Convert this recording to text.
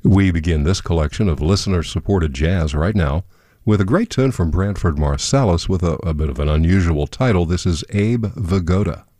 We begin this collection of listener-supported jazz right now with a great tune from Branford Marsalis with a bit of an unusual title. This is Abe Vigoda.